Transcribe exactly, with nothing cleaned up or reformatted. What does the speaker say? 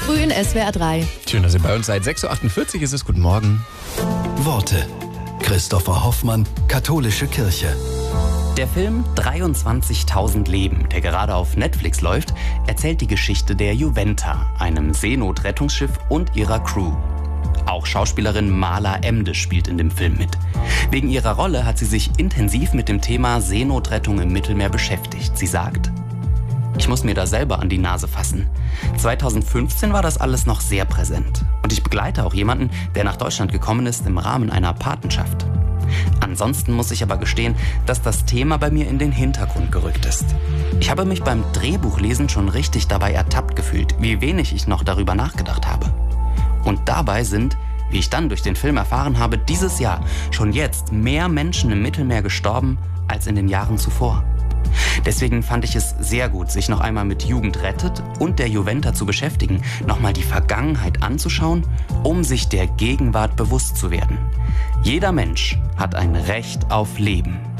Früh in S W R drei. Schön, dass ihr bei uns seid. sechs Uhr achtundvierzig ist es. Guten Morgen. Worte. Christopher Hoffmann, Katholische Kirche. Der Film dreiundzwanzigtausend Leben, der gerade auf Netflix läuft, erzählt die Geschichte der Juventa, einem Seenotrettungsschiff und ihrer Crew. Auch Schauspielerin Mala Emde spielt in dem Film mit. Wegen ihrer Rolle hat sie sich intensiv mit dem Thema Seenotrettung im Mittelmeer beschäftigt. Sie sagt: Ich muss mir da selber an die Nase fassen. zweitausendfünfzehn war das alles noch sehr präsent. Und ich begleite auch jemanden, der nach Deutschland gekommen ist im Rahmen einer Patenschaft. Ansonsten muss ich aber gestehen, dass das Thema bei mir in den Hintergrund gerückt ist. Ich habe mich beim Drehbuchlesen schon richtig dabei ertappt gefühlt, wie wenig ich noch darüber nachgedacht habe. Und dabei sind, wie ich dann durch den Film erfahren habe, dieses Jahr schon jetzt mehr Menschen im Mittelmeer gestorben als in den Jahren zuvor. Deswegen fand ich es sehr gut, sich noch einmal mit Jugend rettet und der Juventa zu beschäftigen, nochmal die Vergangenheit anzuschauen, um sich der Gegenwart bewusst zu werden. Jeder Mensch hat ein Recht auf Leben.